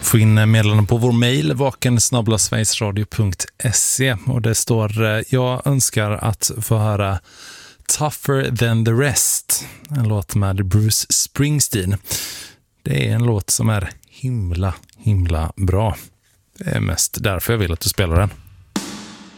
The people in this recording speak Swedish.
Få in meddelanden på vår mejl vaken@sverigesradio.se och det står jag önskar att få höra Tougher Than The Rest, en låt med Bruce Springsteen. Det är en låt som är himla bra. Det är mest därför jag vill att du spelar den.